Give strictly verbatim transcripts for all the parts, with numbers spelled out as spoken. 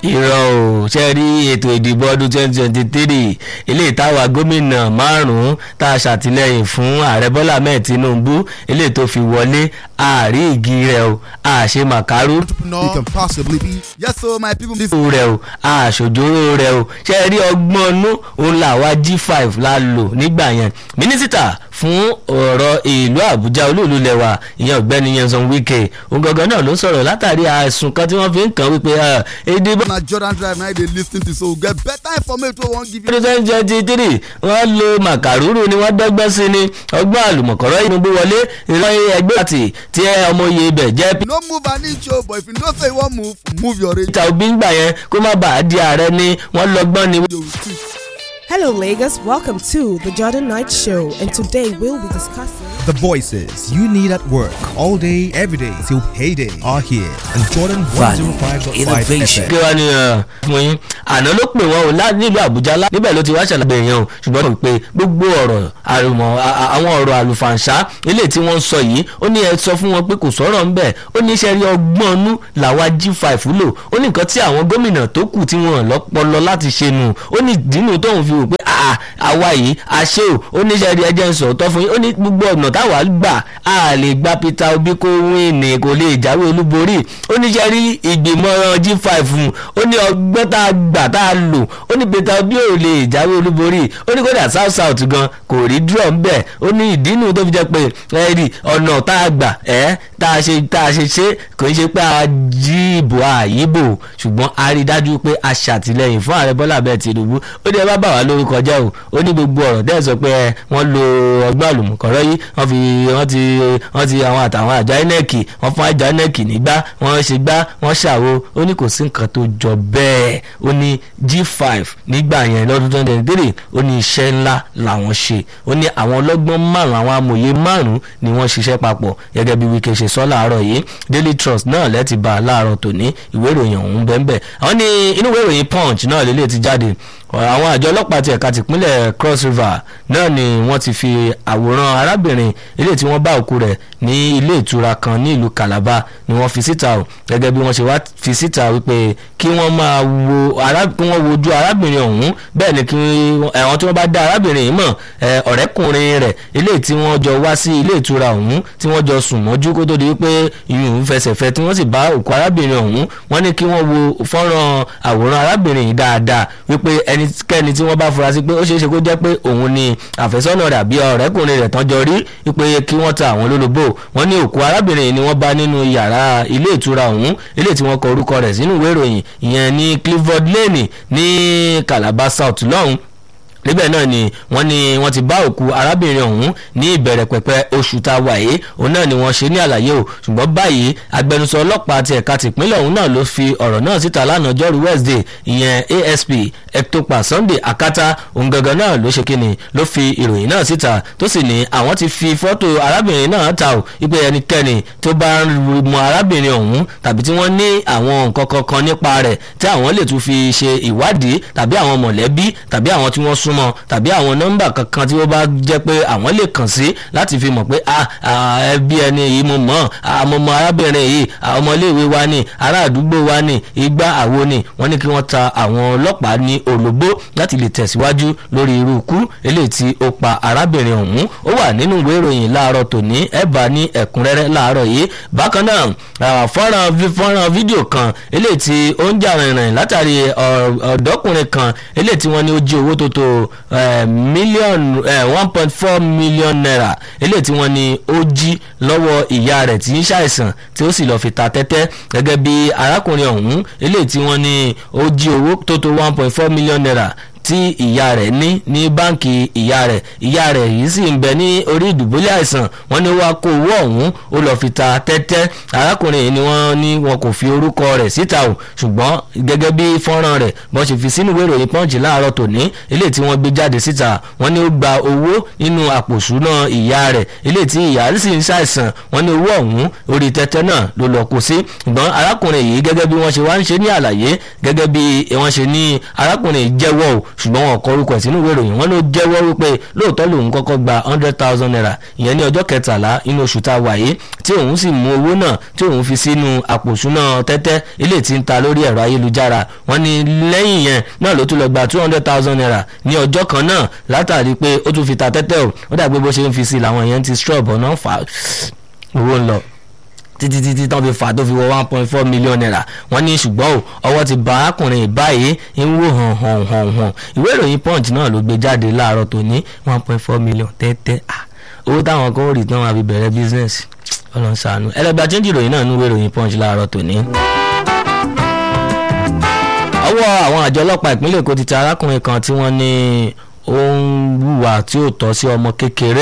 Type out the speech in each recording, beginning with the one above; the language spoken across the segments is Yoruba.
irọ́ o ṣe rí ètò ìdìbò ọdún twenty twenty three eléyìí táwa gómìnà márùn-ún tá a ṣàtìlẹ́yìn fún ààrẹ Bọ́lá Ahmed Tinubu eléyìí tó fi wọlé ààrí igi rẹ̀ o àṣe màkàrú rẹ̀ o àṣòjòrò rẹ̀ o ṣe rí ọgbọ́n nú òun làwa G five la lò nígbà yẹn mínísítà fún ọ̀rọ̀ ìlú Àbújá olúùlú lẹwa ìyẹn ọ̀gbẹ́ni Nyesom Wike òun gangan náà ló sọ̀rọ̀ látàrí àìsùn kan tí wọ́n fi ń kàn wípé èdè bá. na Jordan Drive na dey lis ten to so get better information wey wan give you. twenty twenty three wọ́n lo màkàrúrù ni wọ́n dọ́gbọ́n sí ni ọgbọ́n àlùmọ̀kọ́rọ́ Tinubu wọlé ìlọrin ẹgbẹ́ àti tí ọmọ oyè ibẹ̀ jẹ́. no move an inch o but if you know say you wan move move your range. Peter Obi ń gbà yẹn kó má bàa di ààrẹ ni wọ́n lọ́gbọ́n ni. Hello, Lagos. Welcome to the Jordan Night Show, and today we'll be discussing the voices you need at work all day, every day till payday are here, and Jordan one oh five point five F M. kí wàá ní fún yín àná ló pè wọ́n o nílùú Àbújá níbẹ̀ ló ti wá ṣàlàyé yẹn o ṣùgbọ́n kò pé gbogbo ọ̀rọ̀ àrùmọ̀ àwọn ọ̀rọ̀ àlùfàǹṣá ilé tí wọ́n ń sọ yìí ó ní ẹ sọ fún wọn pé kò sọ̀rọ̀ ń bẹ̀ ó ní iṣẹ́ rí ọgbọ́n nú làwa G five lò ó ní nǹkan tí àwọn gómìnà tó kù tí wọ́n lọ́pọlọ láti ṣe nù ó ní ìdínú tóun fi wò pé àwa yìí àṣẹ o ó ní iṣẹ́ rí ẹjẹ́ ń sọ̀tọ̀ fún yín ó ní gbogbo ọ̀nà táwa gbà á lè gba Peter Obi kó win ní kò lè jáwé olúborí ó ní iṣẹ́ rí ìgbìmọ̀ G five ó ní ọgbọ́n tá a gbà tá a lò ó ní Peter Obi ò lè jáwé olúborí ó ní kódà south south gan kò rí drum bẹ́ẹ̀ ó ní ìdínú tó fi jẹ́ pé ẹ rí ọ̀nà tá a gbà ẹ́ tá a ṣe tá a ṣe ṣe kò ń ṣe pé a jí ìbò àyíbò ṣùgbọ́n a rí dájú pé a ṣàtìlẹ́yìn fún ààrẹ Bọ́lá Ahmed Tinubu ó ní ẹ bá bà wá lórúkọ jẹ́ o ó ní gbogbo ọ̀rọ̀ dẹ́ẹ̀ sọ pé wọ́n lo ọgbọ́n àlùmọ̀kọ́rọ́ yìí wọ́n fi wọ́n ti wọ́n ti àwọn àtàwọn àjọ INEC wọ́n fún àjọ INEC nígbà wọ́n ṣe gbá wọ́n ṣàwo ó ní kò sí nǹkan tó jọ bẹ́ẹ̀ ó ní G five nígbà yẹn lọ́dún twenty twenty three ó ní iṣẹ́ ńlá làwọn ṣe ó ní àwọn ọlọ́gbọ́n márùn àwọn amòye márùn ni wọ́n ṣiṣẹ́ papọ̀ gẹ́gẹ́ bí Wike ṣe sọ láàárọ̀ yìí Daily Trust náà lẹ́ẹ̀tì bá a láàárọ̀ tòní ìwé ìròyìn ọ̀hún bẹ́ẹ̀ bẹ́ẹ̀ àwọn ní inú ìwé ìròyìn Punch náà lélẹ̀ ti jáde àwọn àjọ ọlọ́pàá ti ẹ̀ka tìpínlẹ̀ Cross River náà ni wọ́n ti fi àwòrán arábìnrin ilé tí wọ́n bá òkú rẹ̀ ní ilé ìtura kan ní ìlú Calabar ni wọ́n fi síta o gẹ́gẹ́ bí wọ́n ṣe wá fi síta wípé kí wọ́n máa wo kí wọ́n wojú arábìnrin ọ̀hún bẹ́ẹ̀ ni kí àwọn tí wọ́n bá dá arábìnrin yìí mọ̀ ọ̀rẹ́kùnrin rẹ̀ ilé tí wọ́n jọ wá sí ilé ìtura ọ̀hún tí wọ́n jọ sùn mọ́jú kó tó di wípé ìyún fẹsẹ̀fẹ́ tí wọ́n sì bá òkú arábìnrin ọ̀hún wọ́n ní kí wọ́n wo fọ́nrán àwòrán arábìnrin yìí dáadáa wípé ẹnikẹ́ni tí wọ́n bá fura sí pé ó ṣeéṣe kó jẹ́ pé òun ni àfẹ́sọ́nà rẹ̀ àbí ọ̀rẹ́kùnrin rẹ̀ tán jọ rí wípé kí wọ́n ta àwọn lólobó wọ́n ní òkú arábìnrin yìí ni wọ́n bá nínú yàrá ilé ìtura ọ̀hún ilé tí wọ́n kọ orúkọ rẹ̀ sínú ìwé ìròyìn ìyẹn ní Clifford Lane ní Calabar South lọ́hùn níbẹ̀ náà ni wọ́n ní wọ́n ti bá òkú arábìnrin ọ̀hún ní ìbẹ̀rẹ̀ pẹ̀pẹ̀ oṣù tá a wà yìí òun náà ni wọ́n ṣe ní àlàyé o ṣùgbọ́n báyìí agbẹnusọ ọlọ́pàá ti ẹ̀ka tìpínlẹ̀ ọ̀hún náà ló fi ọ̀rọ̀ náà síta lánàá jọ́rú Wednesday ìyẹn A S P Ectopa Sunday Akata òun gangan náà ló ṣe kíni ló fi ìròyìn náà síta tó sì ní àwọn ti fi fọ́tò arábìnrin náà ta o wípé ẹnikẹ́ni tó bá ń mọ arábìnrin ọ̀hún tàbí tí wọ́n ní àwọn nǹkan kankan nípa rẹ̀ tí àwọn lè tún fi ṣe ìwádìí tàbí àwọn mọ̀lẹ́bí tàbí àwọn tí wọ́n súnmọ́ tàbí àwọn nọ́mbà kankan tí ó bá jẹ́ pé àwọn lè kàn sí láti fi mọ̀ pé ẹbí ẹni yìí mo mọ̀ àmọ́mọ́ arábìnrin yìí ọmọléèwé wa ni ará àdúgbò wa ni igbá àwo ni wọ́n ní kí wọ́n ta àwọn ọlọ́pàá ní olóbó láti lè tẹ̀síwájú lórí irú ikú eléyìí tí ó pa arábìnrin ọ̀hún ó wà nínú ìwé ìròyìn láàárọ̀ tòní ẹ bá ní ẹ̀kúnrẹ́rẹ́ láàárọ̀ yìí bákan náà fọ́nrán fídíò kan eléyìí tí ó ń jà rìnrìn látàrí ọ̀dọ́kùnrin kan eléyìí tí wọ́n ní ó jí owó tó tó mílíọ̀nù one point four million naira eléyìí tí wọ́n ní ó jí lọ́wọ́ ìyá rẹ̀ tí ń ṣàìsàn tí ó sì lọ́ọ́ fi ta tẹ́tẹ́ gẹ́gẹ́ bí arákùnrin ọ̀hún eléyìí tí wọ́n ní ó jí owó tó tó one point four million naira tí ìyá rẹ̀ ní ní báǹkì ìyá rẹ̀ ìyá rẹ̀ yìí sì ń bẹ ní orí ìdùbúlẹ̀ àìsàn wọ́n ní wá kó owó ọ̀hún ó lọ́ọ́ fi ta tẹ́tẹ́ arákùnrin yìí ni wọ́n ní wọn kò fi orúkọ rẹ̀ síta o ṣùgbọ́n gẹ́gẹ́ bí fọ́nrán rẹ̀ bọ́n ṣe fi sínú ìwé ìròyìn Punch láàárọ̀ tòní eléyìí tí wọ́n gbé jáde síta wọ́n ní ó gba owó nínú àpò ìṣúná ìyá rẹ̀ eléyìí tí ìyá sì ń ṣàìsàn wọ́n ní owó ọ̀hún orí tẹ́tẹ́ náà ló lọ kó sí ṣùgbọ́n arákùnrin yìí gẹ́gẹ́ bí wọ́n ṣe wá ń ṣe ní àlàyé gẹ́gẹ́ bí wọ́n ṣe ní arákùnrin jẹ́wọ́ o ṣùgbọ́n wọn kọ orúkọ ẹ̀ sínú ìwé ìròyìn wọn ló jẹ́wọ́ wípé lóòótọ́ lòun kọ́kọ́ gba hundred thousand naira ìyẹn ní ọjọ́ kẹtàlá inú oṣù tá a wà yìí tí òun sì mú owó náà tí òun fi sínú àpò ìṣúná tẹ́tẹ́ ilé tí ń ta lórí ẹ̀rọ ayélujára wọn ni lẹ́yìn yẹn náà ló tún lọ gba two hundred thousand naira ní ọjọ́ kan náà látàrí pé ó tún fi ta tẹ́tẹ́ o ó dàgbé bó ṣe ń fi sí làwọn yẹn ti strop ọ̀nà fà owó ń lọ títí títí tán fi fà tó fi wọ one point four million naira wọ́n ní ṣùgbọ́n o ọwọ́ ti bá arákùnrin báyìí ń wò hàn hàn hàn hàn ìwé ìròyìn punch náà ló gbé jáde láàárọ̀ tó ní one point four million tẹ́tẹ́ owó táwọn kan rí tán wọn àfi bẹ̀rẹ̀ business ọlọ́run ṣàánú ẹlẹ́gbàá change ìròyìn náà ní ìwé ìròyìn punch láàárọ̀ tó ní. ọwọ́ àwọn àjọ ọlọ́pàá ìpínlẹ̀ Èkó ti tẹ arákùnrin kan tí wọ́n ní ó ń wùwà tí ó tọ́ sí ọmọ kékeré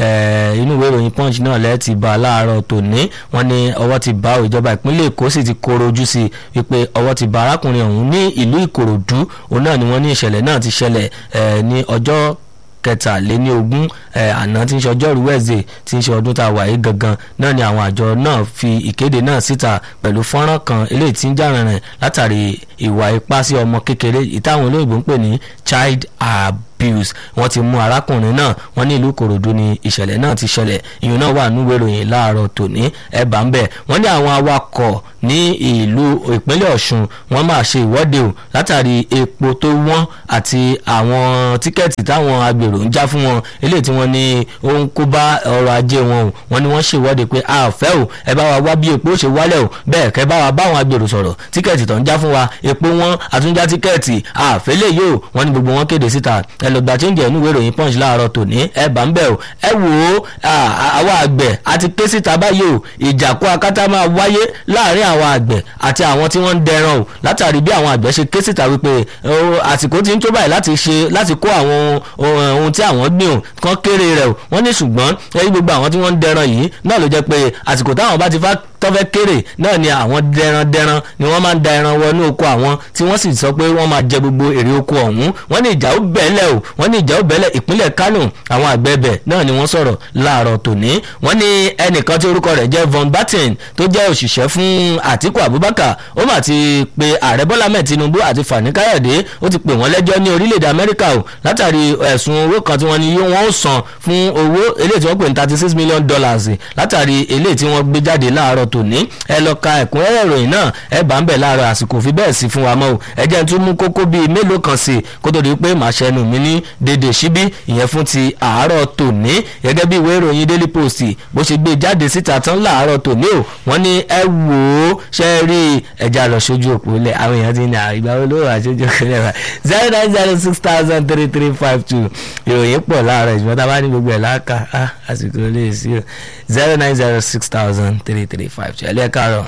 inú ìwé ìròyìn punch náà lẹ́ẹ̀ ti bá a láàárọ̀ tòní wọ́n ní ọwọ́ ti bá ìjọba ìpínlẹ̀ Èkó sì ti kóró ojú sí i wípé ọwọ́ ti bá arákùnrin ọ̀hún ní ìlú Ìkòròdú òun náà ni wọ́n ní ìṣẹ̀lẹ̀ náà ti ṣẹlẹ̀ ní ọjọ́ kẹtàléní ogún àná tí ń ṣe ọjọ́rú wẹ̀zẹ̀ tí ń ṣe ọdún tá a wà yìí gangan náà ni àwọn àjọ náà fi ìkéde náà síta pẹ̀lú fọ́nrán kan eléyìí tí ń jà rìnrìn látàrí ìwà ipá sí ọmọ kékeré ìtàwọn olóyìnbó ń pè ní child abuse wọ́n ti mú arákùnrin náà wọ́n ní ìlú Ìkòròdú ni ìṣẹ̀lẹ̀ náà ti ṣẹlẹ̀ ìyẹn náà wà nínú ìròyìn láàárọ̀ tòní ẹ̀bà ń bẹ̀ wọ́n ní àwọn awakọ̀ ní ìlú ìpínlẹ̀ Ọ̀ṣun wọ́n máa ṣe ìwọ́de o látàrí epo tó wọ́n àti àwọn tíkẹ́ẹ̀tì táwọn agbèrò ń já fún wọn eléyìí tí wọ́n ní ó ń kó bá ọrọ̀ ajé wọn o wọ́n ní wọ́n ṣe ìwọ́de pé a ò fẹ́ o ẹ bá wa wá bí epo ṣe wálẹ̀ o bẹ́ẹ̀ kẹ́ bá wa bá àwọn agbèrò sọ̀rọ̀ tíkẹ́ẹ̀tì tó ń já fún wa epo wọn àtúnjá tíkẹ́ẹ̀tì àfẹ́lẹ́ yóò wọ́n ní gbogbo wọn kéde síta ẹ lọ gba change ẹnu ìwé ìròyìn punch láàárọ̀ tòní ẹ bá ń bẹ̀ o ẹ wò ó àwa àgbẹ̀ àti ké síta báyìí o ìjàkú akátá máa wáyé láàrin àwọn àgbẹ̀ àti àwọn tí wọ́n ń dẹran o látàrí bí àwọn àgbẹ̀ ṣe ké síta wípé àsìkò tí ń tó báyìí láti ṣe láti kó àwọn ohun tí àwọn gbìn o kán kéré rẹ̀ o wọ́n ní ṣùgbọ́n ẹ̀yìn gbogbo àwọn tí wọ́n ń dẹran yìí náà ló jẹ́ pé àsìkò táwọn bá ti fá tọ́fẹ́ kéré náà ni àwọn dẹrandẹran ni wọ́n máa ń da ẹran wọnú oko àwọn tí wọ́n sì sọ pé wọ́n máa jẹ gbogbo èrè oko ọ̀hún wọ́n ní ìjà ó bẹ̀ẹ́lẹ̀ o wọ́n ní ìjà ó bẹ̀ẹ́lẹ̀ ìpínlẹ̀ Kánò àwọn àgbẹ̀bẹ̀ náà ni wọ́n sọ̀rọ̀ láàárọ̀ tòní wọ́n ní ẹnìkan tí orúkọ rẹ̀ jẹ́ Von Batten tó jẹ́ òṣìṣẹ́ fún Àtíkù Abubakar ó mà ti pe ààrẹ Bọ́lá Ahmed Tinubu àti Fani Káyọ̀dé ó ti pè wọ́n lẹ́jọ́ ní orílẹ̀-èdè Amẹ́ríkà o látàrí ẹ̀sùn owó kan tí wọ́n ní wọ́n ó san fún owó eléyìí tí wọ́n pè ní thirty six million dollars látàrí eléyìí tí wọ́n gbé jáde láàárọ̀ tòní ẹ lọ ka ẹ̀kúnrẹ́rẹ́ ìròyìn náà ẹ bá ń bẹ̀ láàárọ̀ àsìkò fi bẹ́ẹ̀ sí fún wa mọ́ o ẹ jẹ́ n tún mú kókó bíi mélòó kan sí kó tó di pé màá ṣẹnu mi ní dédé síbí ìyẹn fún ti àárọ̀ tòní gẹ́gẹ́ bí ìwé ìròyìn Daily Post bó ṣe gbé jáde síta tán láàárọ̀ tòní o wọ́n ní ẹ wò ó ṣe rí ẹja lọ sójú òpó lẹ̀ àwọn èèyàn ti ní àgbà olówó àṣojú òpó lẹ̀ zero nine zero six thousand three three five two ìròyìn pọ̀ láàárọ̀ ìṣùgbọ́n tá a bá ní gbogbo ẹ̀ láàkà àsìkò lè sí o zero nine zero six thousand three three five two ẹ̀ lẹ́ káàárọ̀.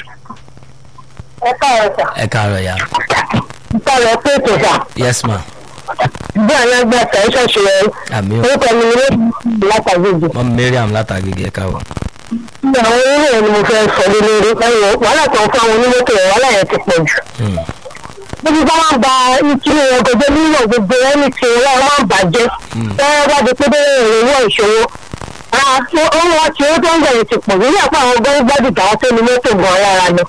ẹ káàárọ̀ sà. ẹ káàárọ̀ ya. ìtàlẹ̀ pé ètò sà. yes ma. bí àwọn ẹgbẹ́ ẹ̀ka ẹ̀ ṣọ̀ṣẹ̀ rẹ̀. àmì o. orúkọ mi ni látàgègè. mọ Mariam látàgègè ẹ káàárọ̀. ní àwọn onímọ̀ ni mo fẹ́ sọ lé lórí ẹ̀yọ wàhálà tó ń fún àwọn onímọ̀tò rẹ̀ wàhálà yẹn ti pọ̀ jù. níbi bá wọn ba ìkíni wọn gbogbo nínú gbogbo ẹni tí wọn máa ń bàjẹ́ ẹ bá di pé bẹ́ẹ̀ ìròyìn ìṣòro ohun wọn tí ó tó ń bẹ̀rẹ̀ ti pọ̀ nígbà pé àwọn gbọ́dọ̀ gbádùn táwọn tó ní mọ́tò gan lára lọ.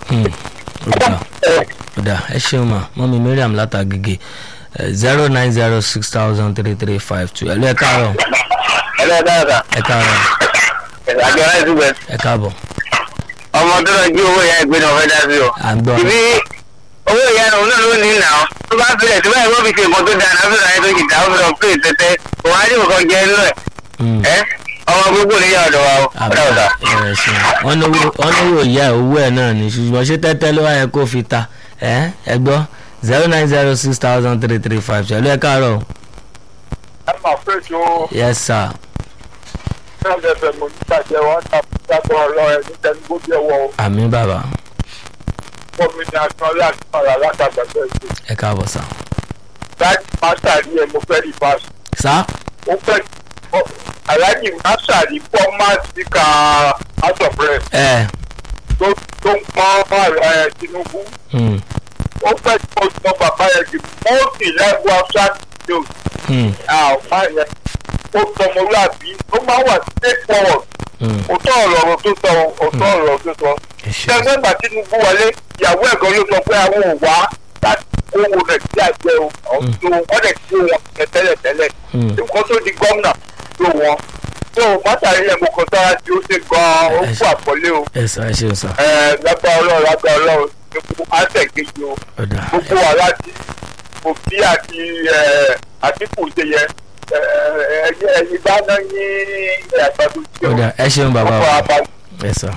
ọ̀dà ẹ ṣeun ma mọ́mí Mariam látàgègè zero nine zero six thousand three three five two ẹ̀lú ẹ̀ káàárọ̀. ẹ̀lú ẹ̀ káàárọ̀. ẹ̀ káàárọ̀. àjọ láì túbẹ̀. ẹ̀ káàbọ̀. ọmọ tó lọ jí owó ìyá ẹgbẹ́ náà fẹ́ dá sí o. à ń gbọ́. ibi owó ìyá náà òun náà ló ní ìnáwó tó bá filẹ̀ tó báyìí wọ́n fi ṣe nǹkan tó dáa náà fẹ́ràn ayé tó jì dá ó fi lọ pé tẹ́tẹ́ òun á dì nǹkan jẹ inú ẹ̀. ẹ ọmọ gbogbo níyà ọ̀dọ̀ wa o. wọ́n náwó ìyá owó ẹ̀ náà ní ṣùgbọ́n ṣé tẹ́tẹ́ ló wáyé kó fi ta ẹ ẹ gbọ́ zero nine zero six thousand three three five two ẹ̀lú ẹ̀ káàárọ̀. ẹ máa fẹ́ jo. yes sir. náà lẹ́fẹ̀ẹ́ mo ní ìtajà wọn tàbí ọ̀rọ̀ ẹ̀ ní tẹnugbó bí ẹwọ́. àmì bàbá. wọ́n mi ní aṣọ láti fara látàgbàgbẹ́ ìṣe. ẹ káàbọ̀ sá. láti máṣàrí ẹ mo fẹ́ rí fásitì. sá. ó fẹ́ aláàjì máṣàrí fọ́mátì ká house of rep. ẹ. tó tó ń pọ́n ààrẹ Tinubu. ó fẹ́ tí mo sọ bàbá yẹn di mọ́ọ̀tì lẹ́gbọ́ abstract news. àwọn yẹn ó tọmọlúàbí ó máa wà straight forward. òótọ́ ọ̀rọ̀ tó sọ òótọ́ ọ̀rọ̀ tó sọ. ṣẹ́gbẹ́ ìgbà Tinubu wọlé ìyàwó ẹ̀gọ́ ló sọ pé àwọn ò wá láti kó kó wo nàìjíríà jẹ o àwọn tó wọ́n dẹ̀ kó wọn tẹ́lẹ̀ tẹ́lẹ̀ nǹkan tó di gómìnà tó wọn tó mọ́tàrí yẹn mo kàn sára tí ó ṣe gan-an ó kú àpọ́lé o. ẹ sà ẹ ṣeun sà. ẹ lágbá ọlọ́run lágbá ọlọ́run ní kú àtẹ̀kejì o gbogbo wa láti òbí àti àdínkù ṣe yẹ ẹyin dáná ní àgbàdo tí o. ẹ ṣeun bàbá wa ẹ sà.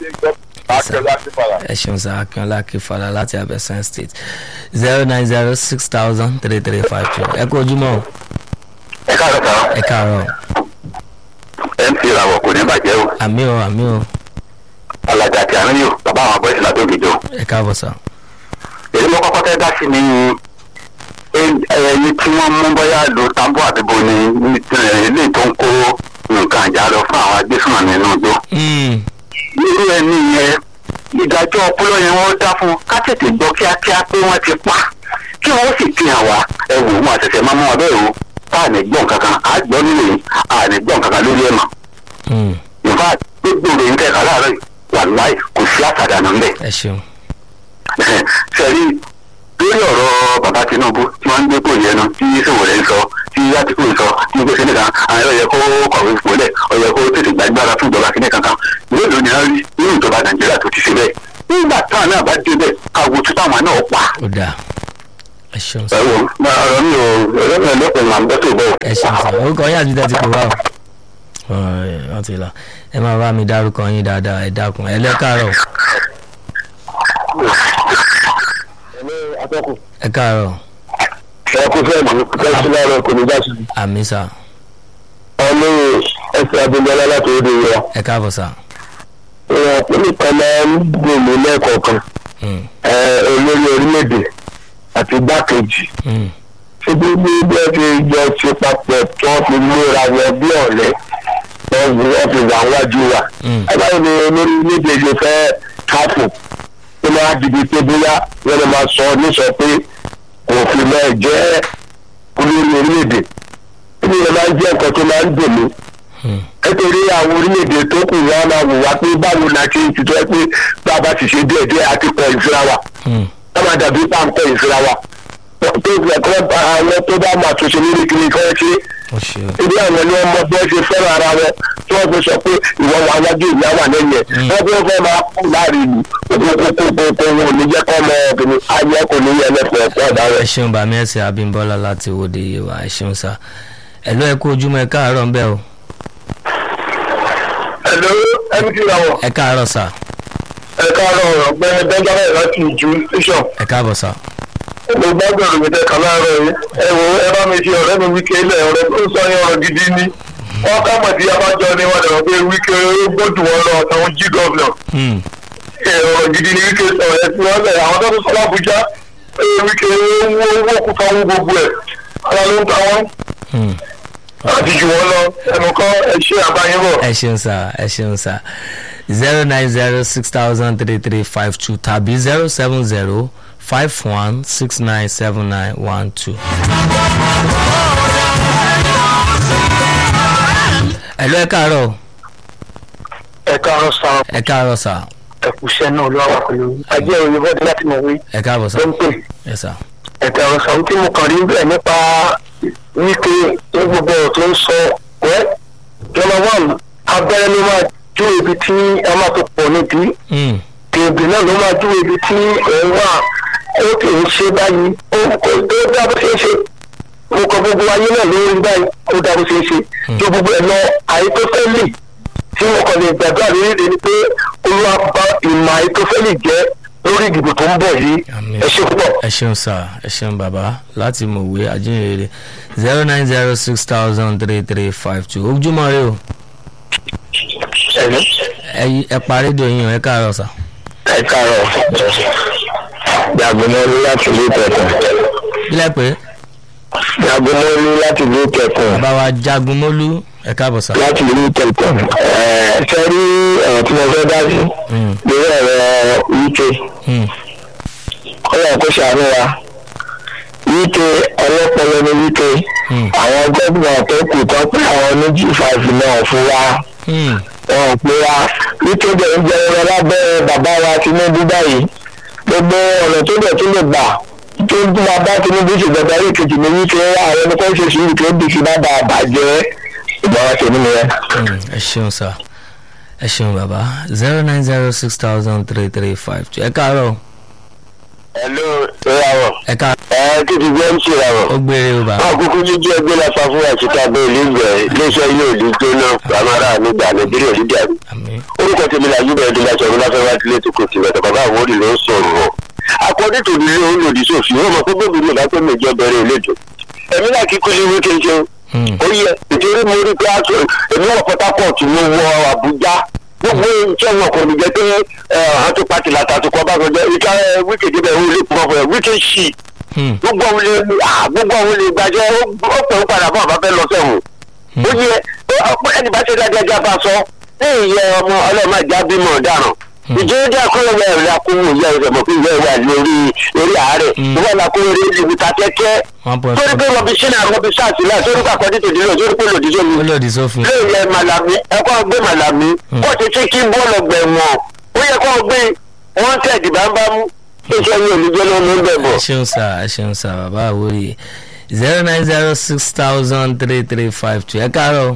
ẹ ṣeun sà akínọlá akínfàlà láti abẹ́sán state zero nine zero six thousand three three five two ẹ kú ojúmọ́ o. ẹ káàárọ̀ sá. ẹ káàárọ̀. mc làwọ̀ kò ní bàjẹ́ o. àmì o àmì o. alájà tí a ní yò bàbá àwọn abọ́ ìsìlá tó gidi o. ẹ káàbọ̀ sá. èyí mo kọ́kọ́ fẹ́ dá sí ni ẹni tí wọ́n mú bóyá lo tambo àdìbò ni ilé tó ń kó nǹkan àjà lọ fún àwọn agbésùnmọ̀ nínú igbó. irú ẹni yẹn ìdájọ́ ọpọlọ yẹn wọ́n dá fún ká tètè gbọ́ kíákíá pé wọ́n ti pa kí wọ́n sì fi hàn wá ẹ wò wọn àṣẹṣẹ máa mú wọn bẹ́ẹ̀ o tá à ní gbọ́n kankan á gbọ́ nílé à ní gbọ́n kankan lórí ẹ̀ mọ̀. ìfà gbogbo rẹ̀ ń kẹ́kọ̀ọ́ láàárọ̀ wà láì kò sí àtàdánù ńbẹ̀. ẹ ṣeun. sẹ́rí lórí ọ̀rọ̀ bàbá Tinubu tí wọ́n ń gbé kò yẹnu tí Sowore ń sọ tí Atiku ń sọ tí gbèsè nìkan àwọn ọ̀yẹ́ kó kọ̀wé fòlẹ̀ ọ̀yẹ́ kó tètè gbàgbára fún ìjọba kìnìún kankan lóòlù ni wọ́n rí nínú ìjọba Nàìjíríà tó ti ṣe bẹ́ẹ̀ nígbà táwọn náà bá débẹ̀ káwo tó táwọn náà pa. ó dáa ẹ ṣeun sá. ẹ wo ọ̀rọ̀ mi ò ọ̀rọ̀ mi ò lópin màá bẹ́ tó bẹ́ẹ̀. ẹ ṣeun sá orúkọ yín àti dẹ́tí kò wá o wọ́n ti lọ ẹ máa bá mi dárúkọ yín dáadáa ẹ dákun ẹ lẹ́kàárọ̀. ẹ káàárọ̀. ẹ kú fẹ́ mọ̀ fẹ́ sí láàárọ̀ kò ní já sí. àmì sá. ọlọ́run ẹsẹ̀ abẹ́jọ́lá láti òde yọ. ẹ káàbọ̀ sá. ìwọ̀n pínlẹ̀ kan máa ń gbòòlù lẹ́ẹ̀kọ̀ọ̀kan olórí orílẹ̀-èdè àti igbákejì. ṣébí bí wọ́n ti jọ ṣe papọ̀ tí wọ́n fi múra wọn bí ọ̀lẹ́ wọ́n fi wà wájú wa. ẹ báyìí ni olórí orílẹ̀-èdè ṣe fẹ́ káfù tó máa dìbò pé bóyá wọ́n lè máa sọ nísọ pé òfin náà jẹ́ olórí orílẹ̀-èdè. ilé yẹn máa ń jẹ́ nǹkan tó máa ń dùn mí. nítorí àwọn orílẹ̀-èdè tó kù wọn máa wò wá pé báwo la ṣe ń tutọ́ pé bá a bá ti ṣe díẹ̀díẹ̀ àti pọ̀ ìfura wa. wọ́n máa dàbí pàǹpọ̀ ìfura wa. tó fi ẹ̀kọ́ àwọn tó bá máa túnṣe lórí kiri kọ́ ṣe. ibi àwọn ni wọ́n mọ bí wọ́n ṣe fẹ́ràn ara wọn tí wọ́n fi sọ pé ìwọ wà wájú ìyá wà lẹ́yìn ẹ̀. wọ́n bí wọ́n fẹ́ máa kú láàrin ìlú kókókókó wọn ò ní jẹ́ kọ́ ọmọ ọkùnrin ayé kò ní yẹ lẹ́fẹ̀ẹ́ ẹ̀kọ́ ọ̀dà rẹ̀. ẹ ṣeun bàmí ẹsẹ Abímbọ́lá láti Owódé Yewa ẹ ṣeun sá ẹ lọ ẹ kú ojúmọ́ ẹ káàárọ̀ ń bẹ o. ẹ ló ẹni tí ra wọ. ẹ káàárọ̀ sá. ẹ káàárọ̀ ọ̀gbẹ́ni Benjamin láti ìjú station. ẹ káàbọ̀ sá. mo gbàgbọ́ òrùmìtẹ́ kan láàárọ̀ yìí ẹ wo ẹ bá mi ṣe ọ̀rẹ́ mi Wike ilẹ̀ ọ̀rẹ́ tó sọ yẹn ọ̀rọ̀ gidi ni wọ́n ká mọ̀ tí abájọ ni wọ́n dẹ̀rọ̀ pé Wike gbọ́dù wọn lọ àtàwọn jí gọ́ọ̀nà ọ̀rọ̀ gidi ni Wike sọ ẹ tí wọ́n bẹ̀rẹ̀ àwọn tó tún sọ l'Abuja Wike owó owó kúta owó gbogbo ẹ̀ ara ló ń ta wọ́n àti jù wọ́n lọ ẹnu kọ́ ẹ ṣe àbáyébọ̀. ẹ ṣeun sá ẹ ṣeun sá zero nine zero six thousand three three five two tàbí zero seven zero five one six nine seven nine one two. Hello, ẹ káàárọ̀. ẹ káàárọ̀ sá. ẹ káàárọ̀ sá. ẹ kú iṣẹ́ náà ló wà pẹ̀lú ajé òyìnbó dé láti mọ̀ wí. ẹ káàbọ̀ sá. ló ń pè. ẹ sá. ẹ káàárọ̀ sá ohun tí mo kàn rí bẹ́ẹ̀ nípa Wike ní gbogbo ọ̀rọ̀ tó ń sọ wẹ́ number one abẹ́rẹ́ ló máa ju ibi tí a máa tó pọ̀ níbí. tèbí náà ló máa ju ibi tí ẹ̀ ń wà ó kì í ṣe báyìí ó kò tó dá bó ṣe é ṣe mo kọ gbogbo ayé náà lórí báyìí ó dá bó ṣe é ṣe tó gbogbo ẹ̀ lọ àìtófẹ́lì tí mo kàn lè gbàdúrà lórí rẹ̀ ni pé olúwa bá ìmọ̀ àìtófẹ́lì jẹ́ lórí ìdìbò tó ń bọ̀ yìí ẹ ṣe púpọ̀. ẹ ṣeun sá ẹ ṣeun bàbá láti mọ̀wé ajínrere zero nine zero six thousand three three five two ojúmọ́ rẹ o. ẹ pa rédíò yín o ẹ káàárọ̀ sá. ẹ káàárọ̀ Jagunmọ́lú láti ìlú Ìkẹ̀kùn. bílẹ̀ pé. Jagunmọ́lú láti ìlú Ìkẹ̀kùn. bàbá wa Jagunmọ́lú ẹ káàbọ̀ sá. láti ìlú Ìkẹ̀kùn. ẹ ṣe rí ọ̀rọ̀ tí mo fẹ́ dá sí lórí ọ̀rọ̀ Wike. ọlọ́run kò ṣàánú wa Wike ọlọ́pọlọ ní Wike àwọn gómìnà tó kù tán pé àwọn ní G five náà fún wa wọn pé wa Wike dẹ̀ ń jẹ́ ọ̀rọ̀ lábẹ́ bàbá wa Tinubu báyìí gbogbo ọ̀nà tó dẹ̀ tó lè gbà tó ń bá bá Tinubu ṣèjọba yìí kejì ní wípé àwọn ẹni kan ṣe sùúrù tó bí sí bá bá a bàjẹ́ ìgbàwá tèmi nìyẹn. ẹ ṣeun sá ẹ ṣeun bàbá zero nine zero six thousand three three five two ẹ káàárọ̀. hello ìràwọ̀. ẹ ká. ẹ títí jẹ́ ń ṣe ìràwọ̀. ó gbére o bàbá. wọn kúkú jíjẹ́ ẹgbẹ́ lápá fún àṣìká bẹ́ẹ̀ lẹ́gbẹ̀ẹ́ iléeṣẹ́ ilé òdì jóná pàmárà nígbà nàìjíríà òdì dàbí. orúkọ tèmi la yí bẹ̀rẹ̀ dọ́là sọ̀rọ̀ láfẹ́ wá tilé tó kò sí lọ́tọ̀ bàbá àwọn òdì ló ń sọ̀rọ̀. akọ́dé tòbí ilé òun lòdì sófin wọn mọ̀ pé gbogbo ìlú ìbá pé méjọ bẹ̀rẹ̀ ìlédò. ẹ̀mí náà kíkú sí wíkẹ́ ṣe ó yẹ ìtorí mo rí pé èmi wọ̀ Port Harcourt mo wọ Àbújá gbogbo iṣẹ́ wọn kò ní jẹ́ pé àwọn tó pàtì látàtúkọ̀ bá gbọdọ̀ ìka wíkẹ́ débẹ̀ ó lè pọ̀ fún ẹ̀ wíkẹ́ ṣì gbogbo àwọn olè gbogbo àwọn olè gbàjẹ́ ó pẹ̀ ń padà fún àbáfẹ́ lọ sẹ́wọ̀n ó yẹ ẹni bá ṣe dáadáa bá sọ ní ìyẹ ọmọ ọlọ́mọdé bímọ ọ̀daràn ìjọba akọ́lọ́ bẹ́ẹ̀ rẹ̀ akúrò ìyá rẹ̀ mọ̀ fún ìyá rẹ̀ lórí lórí àárẹ̀ ìwọ́n la kúrò rí ibi ta kẹ́kẹ́ torí pé wọ́n fi sínú àwọn ọbí sáàsì náà torí pé àkọ́jú tòdì náà torí pé lòdì sómi lòdì sófin lórí ẹ̀ màlàmí ẹ̀kọ́ gbé màlàmí kó ti tí kí bọ́ọ̀lù gbẹ̀wọ̀n ó yẹ kó gbé wọ́n tẹ̀dí bámbámú iṣẹ́ yìí olùjẹ́ ló ń bẹ̀ bọ̀. ẹ ṣeun sá ẹ ṣeun sá bàbá àwòrì zero nine zero six thousand three three five two ẹ káàárọ̀.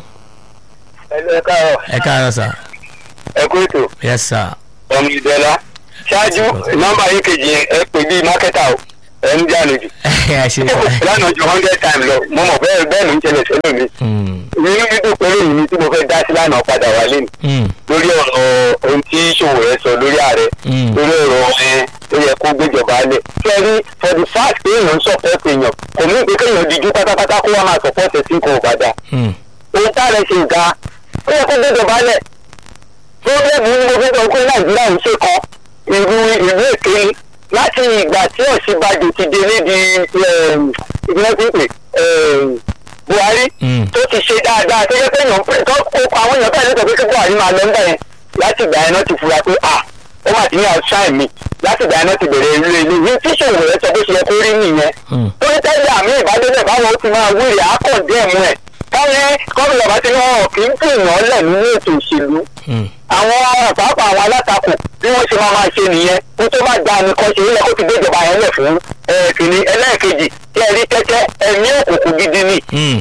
ẹ káàárọ̀. ẹ káàárọ̀ sá. ẹ kú ètò. yes sir. ọmọ ìdẹ́lá ṣáájú nọ́mbà yìí kejì ẹ pè bíi mákẹ́tà o ẹ ń jáde jù. ẹ ṣe sá. lánàá ju hundred times lọ mo mọ̀ bẹ́ẹ̀ bẹ́ẹ̀ ló ń ṣẹlẹ̀ sẹ́lẹ̀ mi. inú mi dùn pẹ̀lú èyí tí mo fẹ́ dá sí lánàá padà wálé ni. lórí ọ̀rọ̀ ohun tí ṣòwò rẹ sọ lórí ààrẹ lórí ọ̀rọ̀ ẹ ó yẹ kó gbéjọba alẹ̀. kẹ́rí for the fact pé èèyàn ń support èèyàn kò ní ìpín kéèyàn díjú pátápátá kó wá máa support ẹ̀ sí nǹkan ọ̀bàdà. ohun tá a rẹ̀ ṣe ga ó yẹ kó gbéjọba alẹ̀. fúnlẹ́bù ní mo fẹ́ sọ pé nàìjíríà ń ṣe kan ìlú ìlú èké láti ìgbà tí Ọ̀ṣínbàjò ti dé níbi ìgbìmọ̀ tí ń pè Buhari tó ti ṣe dáadáa tó yẹ pé èèyàn tó kó àwọn èèyàn bẹ́ẹ̀ lẹ́sọ̀ pé kí Buhari máa lọ ń bẹ̀rẹ̀ láti ìgbà yẹn náà ti fura pé ah ó mà ti ní outside mi láti ìgbà yẹn náà ti bẹ̀rẹ̀ ilé ilé ní tíṣòwò rẹ sọ bó ṣe yẹ kó rí nìyẹn tó ní tẹ́lẹ̀ àmì ìbádọ́lẹ̀ báwọn ó ti máa wíìrì àkọ́dé ẹ̀mú ẹ̀ káwọn gómìnà bá ti ní wọn kì í pè yàn lẹ̀ nínú ètò òṣèlú àwọn pàápàá àwọn alátakò bí wọ́n ṣe máa máa ṣe nìyẹn ní tó bá gba nìkan ṣe nílẹ̀ kó ti gbé ìjọba yẹn lẹ̀ fún kìnní ẹlẹ́ẹ̀kejì kí ẹ rí tẹ́tẹ́ ẹ̀mí òkùnkùn gidi ni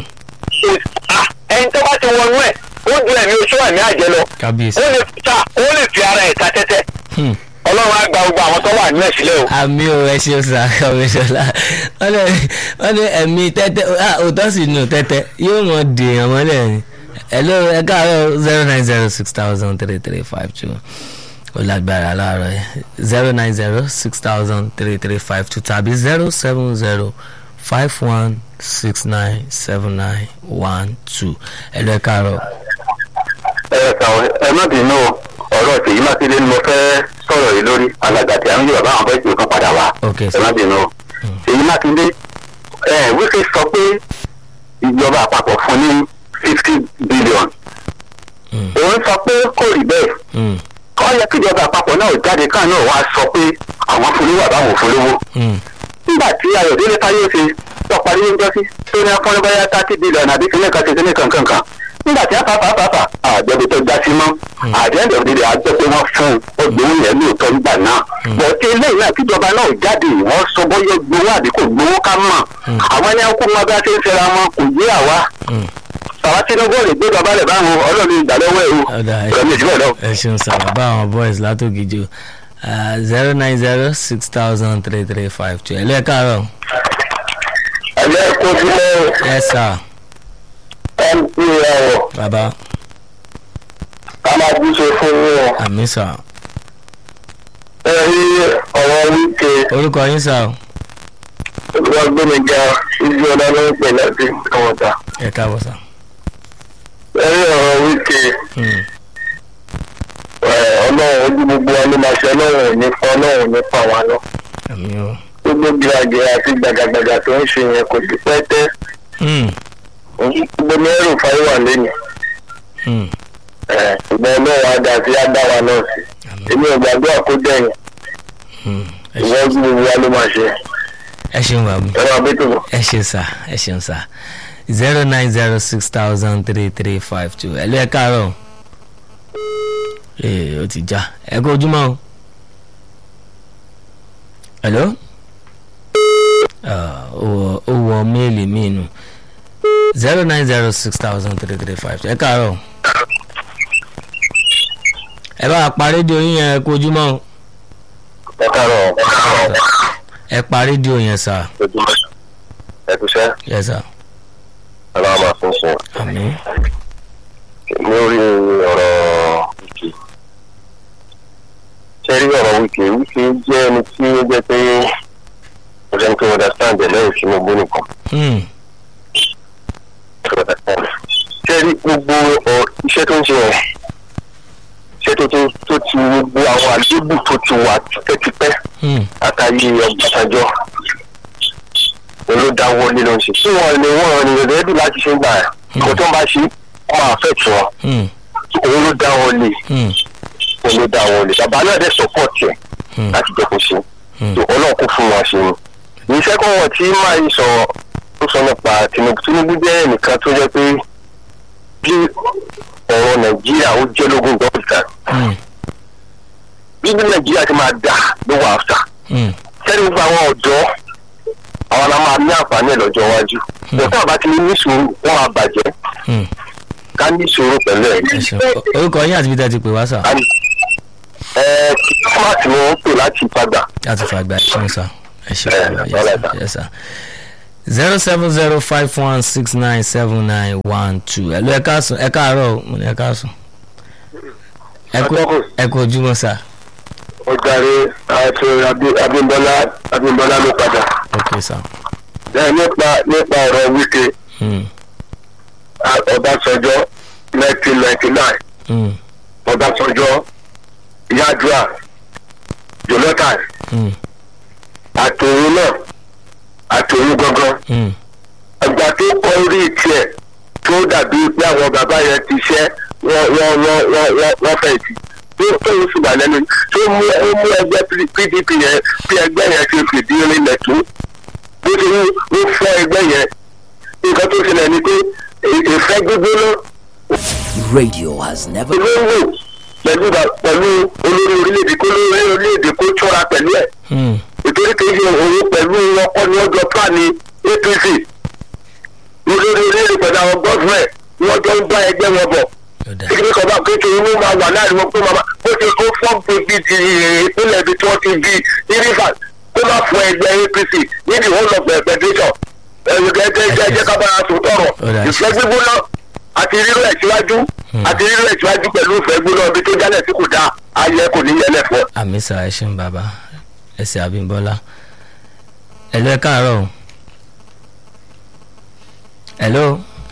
ẹni tó bá ti wọnú ẹ̀ ó ju ẹ̀mí oṣù ẹ̀mí àjẹ́ lọ ó lè ta ó lè fi ara ẹ̀ ta tẹ́tẹ́ ọlọ́run á gba gbogbo àwọn tó wà nílẹ̀ sílẹ̀ o. àmì ò ẹ ṣe sá kọmíṣọlá wọ́n ní ẹ̀mí tẹ́tẹ́ òótọ́ sì nù tẹ́tẹ́ yóò mọ̀ dèèyàn mọ́lẹ̀ ni hello ẹ káàárọ̀ zero nine zero six thousand three three five two ó lágbára láàárọ̀ yẹn zero nine zero six thousand three three five two tàbí zero seven zero five one six nine seven nine one two hello ẹ káàárọ̀. ẹ kàwé ẹ má bínú ọ̀rọ̀ Ṣèyí Mákindé ni mo fẹ́ sọ̀rọ̀ yìí lórí alàgbà tí àwọn Yorùbá àwọn fẹ́ ṣe kan padà wá ẹ má bínú Ṣèyí Mákindé ẹ Wike sọ pé ìjọba àpapọ̀ fún ní fifty billion òun sọ pé kò rí bẹ́ẹ̀ kọ́ yẹ kí ìjọba àpapọ̀ náà jáde káà náà wá sọ pé àwọn fúnlówó àbáwọn fúnlówó nígbà tí Ayọ̀délé Táyé ṣe sọ parí oúnjẹ sí tó ní afọ́nrẹ́báyá thirty billion àbí kílẹ̀ kan ṣe kílẹ̀ kankan kan nígbà tí apapapapa àjọbi tó já sí mọ́ àjẹ́ndẹ̀ òdìdí àjọ pé wọ́n fún ọgbọ̀n yẹn lóòótọ́ nígbà náà bọ̀ tí eléyìí náà kíjọba náà jáde wọ́n sọ bóyá gbowó àbí kò gbowó ká mọ̀ àwọn ẹni ọkọ̀ wọn bá ṣe ń fẹ́ra wọn kò yé àwa bàbá Tinubu rè gbé bàbá rẹ̀ báwọn ọlọ́run ìgbàlọ́wọ́ ẹ̀rù ọ̀rọ̀ ìṣúná lọ. ẹ ṣeun sá bàbá àwọn boys látòkìjọ zero nine zero six thousand three three five two ẹ lẹ́ káàárọ̀. ẹ lẹ́ kó sílẹ̀. ẹ sà. m p ẹ̀rọ. bàbá. ká máa jíṣe fún yín o. àmì sà. ẹ rí ọ̀rọ̀ Wike. orúkọ yín sà o. olùwà gbẹmí ga ibi ọ̀dà ló ń pè láti ọ̀tà. ẹ káàbọ̀ sà. ẹ rí ọ̀rọ̀ Wike. ọlọ́run ojú gbogbo wa ló máa ṣe ọlọ́run ò ní pa ọlọ́run ò ní pa wa lọ. àmì o. gbogbo gíragìra àti gbàgàgbàgà tó ń ṣe yẹn kò sí pẹ́tẹ́. gbogbo mẹ́rù fáyọ̀ lẹ́nu. ṣùgbọ́n ọlọ́run á dá sí á dá wa náà sí. èmi ò gbàgbọ́ àkójẹ́yìn. ìwọ́n ojú gbogbo wa ló máa ṣe. ẹ ṣeun bàbá. ẹ máa bí tòun. ẹ ṣeun sà ẹ ṣeun sà zero nine zero six thousand three three five two ẹ lé ẹ káàárọ̀ ee o ti já ẹ kó ojúmọ́ o hello. àwọn méèlì míì nù zero nine zero six thousand three three five ẹ káàárọ̀ ẹ bá pa rédíò yín yẹn kojúmọ́ o. ẹ káàárọ̀ ẹ pa rédíò yẹn sà. ẹ kúṣẹ́. yes sir. ọlọ́run máa fún fún. àmín. lórí ọ̀rọ̀ wíkì ṣe rí ọ̀rọ̀ wíkì wíkì jẹ́ ẹni tí ó jẹ́ pé ó jẹ́ pé understand ẹ̀ lẹ́yìn Tinubu nìkan. ṣe rí gbogbo iṣẹ́ tó ń ṣe ẹ̀ ṣe tó tó ti gbogbo àwọn àlébù tó ti wà tipẹ́tipẹ́ látàrí Ọbásanjọ́ olódáwọ́ nínú ṣe tí wọ́n lè wọ́n ní rẹ́dí láti ṣe ń gbà ẹ̀ kó tó ń bá ṣe wọ́n máa fẹ́ tù wọn òun ló dá wọn lè òun ló dá wọn lè bàbá náà dẹ̀ sọ́pọ̀tì ẹ̀ láti jẹ́ kó ṣe ọlọ́run kó fún wọn ṣe ni ìṣẹ́ kan wọ̀ tí máa ń sọ ó sọ nípa Tinubu Tinubu jẹ́ ẹnìkan tó jẹ́ pé bí ọ̀rọ̀ Nàìjíríà ó jẹ́ lógún dọ́kítà bí bí Nàìjíríà ti máa dà ló wà áfà sẹ́ni gbogbo àwọn ọ̀dọ́ àwọn la máa ní àǹfààní ẹ̀ lọ́jọ́ iwájú ọ̀tọ́ àbá ti ní sùúrù wọ́n máa bàjẹ́ ká ní sùúrù pẹ̀lú ẹ̀. orúkọ yín àti bíi ti pè wá sà. ẹ kíkọ́màtì ni wọ́n pè láti fagbà. láti fagbà ẹ ṣeun sà ẹ ṣeun yes sir zero seven zero five one six nine seven nine one two ẹ lọ ẹ káàsùn ẹ káàárọ̀ mo ní ẹ káàsùn ẹ kú ojúmọ́ sà. ó jàre àti Abímbọ́lá Abímbọ́lá ló padà. ok sà. bẹ́ẹ̀ nípa nípa ọ̀rọ̀ Wike Ọbásanjọ́ nineteen ninety nine Ọbásanjọ́ Yar'Adua Jonathan àtòun náà àtòun gangan ọgbà tó kọ́ orí tiẹ̀ tó dàbí pé àwọn bàbá yẹn ti ṣẹ́ wọ́n wọ́n wọ́n wọ́n wọ́n fẹ̀ sí tó tóun sì wà lẹ́nu tó mú ó mú ẹgbẹ́ P D P yẹn bí ẹgbẹ́ yẹn ti fìdí rinlẹ̀ tó bó ti ń fọ́ ẹgbẹ́ yẹn nǹkan tó ṣẹlẹ̀ ni pé ìfẹ́ gbígbóná. Radio has never. olówó pẹ̀lú pẹ̀lú olórí orílẹ̀-èdè kó lórí orílẹ̀-èdè kó ṣọ́ra pẹ̀lú ẹ̀. ìtorí kì í ṣe òun pẹ̀lú ọkọ ní ọjọ́ pàní A P C olórí orílẹ̀-èdè pẹ̀lú àwọn gọ́ọ̀fẹ̀ wọ́n jọ ń bá ẹgbẹ́ wọn bọ̀. kíkiri kọ̀ọ̀bá kékeré ló máa wà láàrin wọn pé màmá bó ṣe kó fọ́ọ̀mù bíi ti ìpínlẹ̀ ibi tí wọ́n ti bí ní rivers kó má fọ ẹgbẹ́ A P C níbi ìwọ́n lọ bẹ̀rẹ̀ federation ẹ̀ẹ́dẹ́gbẹ́jẹ́ kábàárà tó tọrọ ìfẹ́ gbígbóná àti rírọ̀ ẹ̀ síwájú àti rírọ̀ ẹ̀ síwájú pẹ̀lú ìfẹ́ gbígbóná ibi tó jálẹ̀ sí kò dáa ayẹ kò ní yẹlẹ̀ fún. àmì sà ẹ ṣeun bàbá ẹsẹ Abímbọ́lá ẹlò ẹ káàárọ̀ o ẹlò.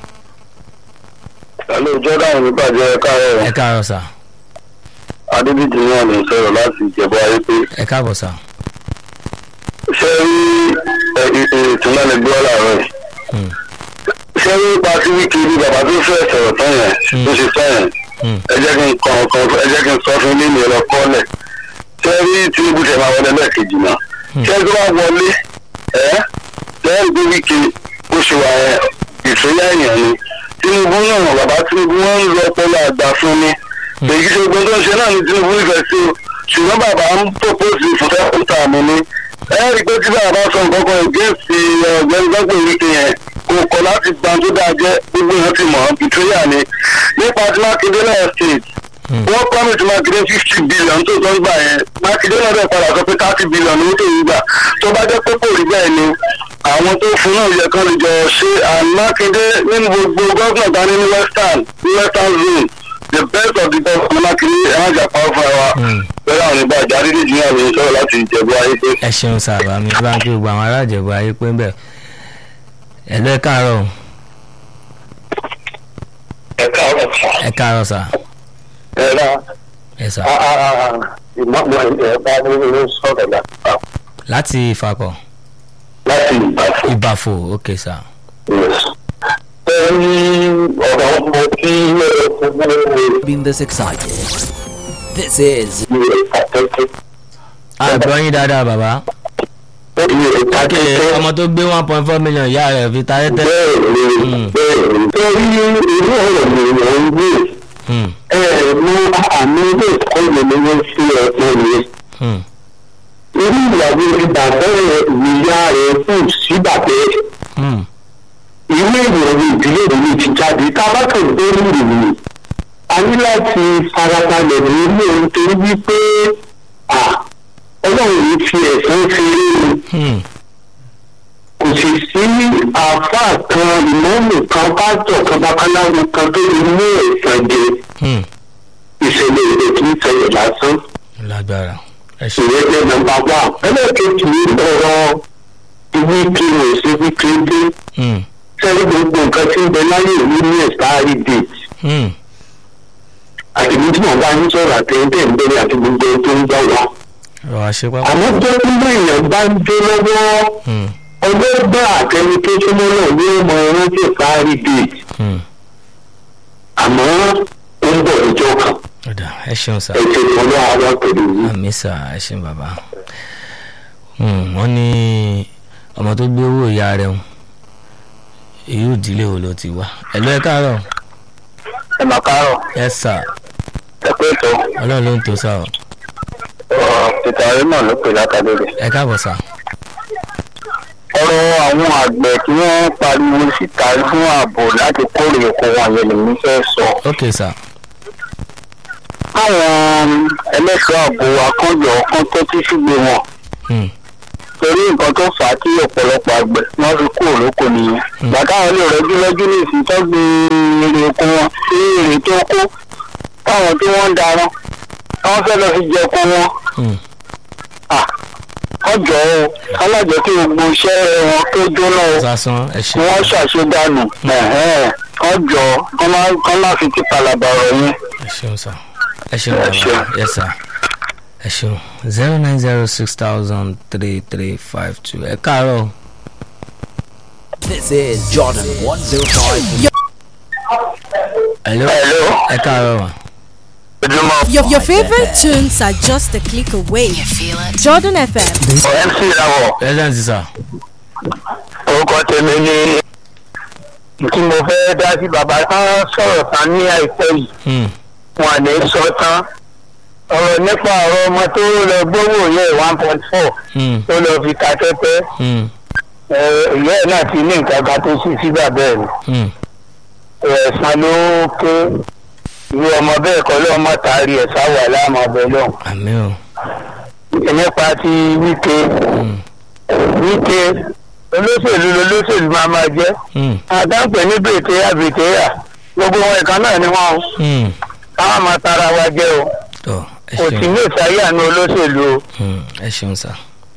ẹlò Jordan nípàdé ẹ káàárọ̀. ẹ káàárọ̀ sà. Adébíjì náà ní sọ̀rọ̀ láti Ìjẹ̀bú Ayé pé. ẹ káàbọ̀ sà. ṣé rí ìtumọ̀ lè gbọ́ làárọ̀ yìí ṣé rí ipa sí Wike ní bàbá tó fẹ́ sọ̀rọ̀ tán yẹn tó ṣe sọ yẹn ẹ jẹ́ kí n kàn kàn ẹ jẹ́ kí n sọ fún nínú ẹ̀rọ kọ́lẹ̀ ṣé rí Tinubu tẹ̀ máa wọlé lẹ́ẹ̀kejì náà ṣé tó bá wọlé ẹ lẹ́yìn tó Wike ó ṣe wà yẹn ìṣòyà èèyàn ni Tinubu náà bàbá Tinubu wọn ń lọ ọpọlọ àgbà fún ni èyí ṣe gbọ́n tó ń ṣe náà ní Tinubu nífẹ̀ẹ́ sí o ṣùgbọ́n bàbá ń pòpósì ìfúnfẹ́ fúnta mi ni ẹ rí i pé tí bàbá sọ nǹkan kan ìgéèsì ọ̀gbẹ́ni gbọ́gbẹ́ Wike yẹn kò kọ̀ láti gba tó dáa jẹ́ gbogbo yẹn ti mọ̀ ọ́n pìtúyà ni nípa tí Mákindé náà state wọ́n promise Mákindé fifty billion tó tó ń gbà yẹn Mákindé náà bẹ̀ padà sọ pé thirty billion ní tó ń gbà tó bá jẹ́ pé kò rí bẹ́ẹ̀ ni àwọn tó fún náà yẹ kán lè jọ ṣe and Mákindé nínú gbogbo gọ́ọ̀nà dání ní western ní western zone the best of the best ọmọ Mákindé ẹ̀ máa jà pa ọ́ fún ẹ wa bẹ́ẹ̀ àwọn ìgbà àjà dídì jìnnà lè sọ̀rọ̀ láti Ìjẹ̀bú Ayé pé. ẹ ṣeun sábà mi bá ń pè gbogbo àwọn ará Ìjẹ̀bú Ayé pé ń bẹ̀ ẹ lọ ẹ káàárọ̀. ẹ káàárọ̀ sà. ẹ káàárọ̀ sà. ẹ rà ẹ sà. ìmọ̀mọ́ ẹ̀ bá ní sọ̀rọ̀ láti. láti Ìfàkọ̀. láti Ìbàfò. Ìbàfò ok sà. ẹ ní ọ̀rọ̀ ọmọ tí Been this excited. This is. àgbọ̀ yín dáadáa bàbá. Káàkiri ọmọ tó gbé one point four million ìyá rẹ̀ fi ta ẹ́tẹ́. bẹ́ẹ̀ni bẹ́ẹ̀ni torí irú ọ̀rọ̀ mi ò ń gbé ẹ mú àmì ilé ìkọ́ ìlú sí ẹ̀kọ́ mi. irú ìyàwó ìgbà bẹ́ẹ̀ ìyá rẹ̀ kù sígbà pé jáde tá a bá kàn gbé nìyí a ní láti farabalẹ̀ nínú nítorí wípé ọlọ́run yìí fi ẹ̀sán fi rí mi kò sì sí àáfàá kan ìmọ̀ọ́mù kan pásítọ̀ kan babaláwo kan tó lè mú ẹ̀sán jẹ ìṣẹ̀lẹ̀ èdè kì í ṣẹlẹ̀ lásán. lágbára ìyẹn jẹ́ nọ́mbà wá ẹlẹ́ẹ̀kejì ní ọ̀rọ̀ ìwé kiri òsì wíkiri dé sẹ́yìn gbogbo nǹkan tí ń bẹ láyé ìlú ní expiry date àti ní tí wọ́n bá ń sọ̀rọ̀ àtẹ̀yìntẹ̀ ń bẹ̀rẹ̀ àti gbogbo tó ń gbọ́ wa. àmọ́ tó ń bá èèyàn bá ń dé lọ́wọ́ ọlọ́gbà àtẹni tó súnmọ́ náà ní ọmọ rántí expiry date àmọ́ ó ń bọ̀ ìjọ kan. ẹ ṣeun sá. ẹ ṣe ìfọwọ́ àwọn pẹ̀lú yìí. àmì sá ẹ ṣeun bàbá. wọ́n ní ọmọ tó gbé owó ìyá rẹ̀ hùn èyí ò dílé wo ló ti wá. ẹ lọ ẹ káàárọ̀. ẹ mà káàárọ̀. ẹ sà. ẹ pé tó. ọlọ́run ló ń tó sá o. tètè ààrẹ náà ló pè látàdé rẹ̀. ẹ káàbọ̀ sá. ọ̀rọ̀ àwọn àgbẹ̀ tí wọ́n pariwo síta fún ààbò láti kórè oko wọn yẹn lèmi fẹ́ sọ. ok sá. àwọn ẹlẹ́ṣọ́ ààbò akọ́jọ kan tẹ́tí sígbè wọn. torí nǹkan tó fà á tí ọ̀pọ̀lọpọ̀ àgbẹ̀ wọ́n fi kúrò lóko nìyẹn. bàtà àwọn ilé rẹ̀ dúró ní ìsìntọ́gbìn èrè oko wọn sí èrè tó kó táwọn tí wọ́n ń darán wọ́n fẹ́ lọ fi jẹ oko wọn. ọjọ́ o alájọ kí gbogbo iṣẹ́ wọn tó jóná o wọ́n ṣàṣedànù ọjọ́ kọ́ máa fi ti palaba ọ̀rọ̀ yẹn. ẹ ṣeun sá ẹ ṣeun bàbá yẹ sá ẹ ṣeun zero nine zero six thousand three three five two ẹ káàárọ̀. This is Jordan one zero five. hello ẹ káàárọ̀. Your, your favorite tunes are just a click away. You feel it? Jordan F M. ọ̀rẹ́ ń sì ìràwọ̀. present sir. orúkọ tèmi ni tí mo fẹ́ dá sí bàbá tán sọ̀rọ̀ tán ní àìpẹ́ yìí wọn à ní sọ tán ọ̀rọ̀ nípa ọ̀rọ̀ ọmọ tó lọ gbówó yẹ one point four tó lọ fi ta tẹ́tẹ́ ìyá ẹ̀ náà ti ní nǹkan kan tó sì sígbà bẹ́ẹ̀ ni ẹ̀sán ló ké ìwé ọmọ bẹ́ẹ̀ kọ́ lọ́wọ́ mọ́ tààrí ẹ̀ sáwà láàmú ọbẹ̀ lọ́hùn. àmín o. nípa ti wíkẹ́ wíkẹ́ olóṣèlú olóṣèlú máa máa jẹ́ àdáǹpẹ̀ ní bètèyà bètèyà gbogbo wọn ìkan náà ni wọn o káwọn máa tara wa jẹ́ o kò sí ní ìsáyé àánú olóṣèlú o. ẹ ṣeun sá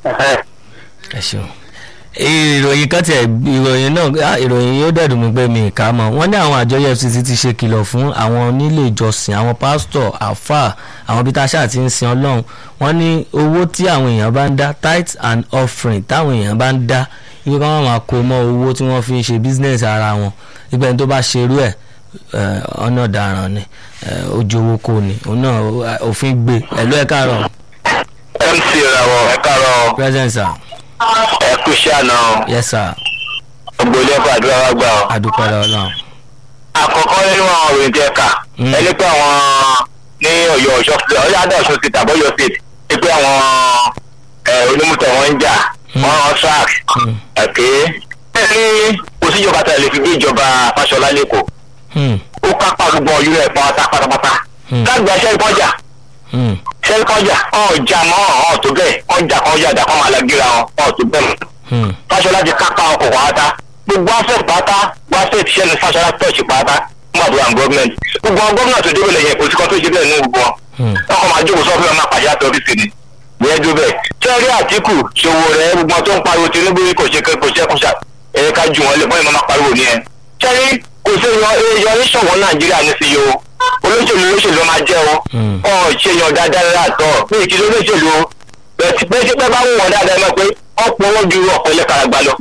ẹ ṣeun ìròyìn kan tiẹ̀ ìròyìn náà ìròyìn yóò dẹ̀dùn mí pé mi kà á mọ̀ wọ́n ní àwọn àjọ E F C C ti ṣe kìlọ̀ fún àwọn onílé ìjọsìn àwọn pásítọ̀ àfáà àwọn bíi táṣà ti ń sin ọlọ́run wọ́n ní owó tí àwọn èèyàn bá ń dá tithe and offering táwọn èèyàn bá ń dá ibi kan wọ́n máa kó mọ́ owó tí wọ́n fi ń ṣe business ara wọn ìgbà ẹni tó bá ṣerú ẹ̀ ọ̀nà ọ̀daràn ni ojú owó kò ní òun náà òfin gbé ẹ̀lú ẹ̀ káàárọ̀. M C ìràwọ̀ ẹ̀ káàárọ̀. present sir. ẹ kú iṣẹ́ àná. yes sir. gbogbo ilé ẹ̀kọ́ àdúrà wa gbà ọ́. àdúpẹ́ lọ́wọ́ náà. àkọ́kọ́ nínú àwọn òròyìn tí ẹ kà ẹni pé àwọn ní Ọ̀yọ́ Ọ̀ṣọ́ ọ̀yọ́ adá Ọ̀ṣọ́ state àbọ̀yọ́ state ní pé àwọn onímọ̀tò wọn ń jà wọ́n rán sack ẹ̀kẹ́ ẹni kò sí ìjọba tẹ̀lé fi gbé ìjọba Fáṣọlá lẹ́kọ̀ọ́ ó kápá gbogbo ọ̀yọ́ ẹ̀ pátá pátápátá láti gba iṣẹ́ ìkọjà iṣẹ́ ìkọjà ọ̀jà mọ́ ọ̀ tó bẹ́ẹ̀ ọjà kan ọjà àdàkọ́ máa lágbéra wọn ọ̀ tó bẹ́ẹ̀ Fáṣọlá ti kápá ọkọ̀ pátá gbogbo afẹ́ pátá wáṣẹ́ ìṣẹ́ ní Fáṣọlá tọ́ọ̀ṣì pátá mọ̀dúrà gọ́ọ̀mẹ̀ntì gbogbo àwọn gómìnà tó débẹ̀lẹ̀ yẹn kò sí kan tó ṣe bẹ́ẹ̀ ní gbogbo wọn ọkọ̀ máa jókòó sọ́fún ọmọ àpàjá àtọ́rí sí ni ìyẹn dúró bẹ́ẹ̀ tẹ́rí Àtíkù ṣòwò rẹ̀ gbogbo tó ń pariwo Tinubu kò ṣe kò ṣe kò ṣe ẹ̀yẹ ká ju wọn lè bọ́ ìmọ̀ máa pariwo ní ẹ tẹ́rí kò sí èèyàn oníṣòwò Nàìjíríà ní sí yo olóṣèlú olóṣèlú máa jẹ́ o ọ̀ ṣe yan dáadáa látọ̀ bí ìkíni olóṣèlú o bẹ́ẹ̀ ṣe pẹ́ bá wù wọ́n dáadáa mọ̀ pé ọ̀pọ̀ wọn ju ọ̀pọ̀ ilẹ̀ karagbá lọ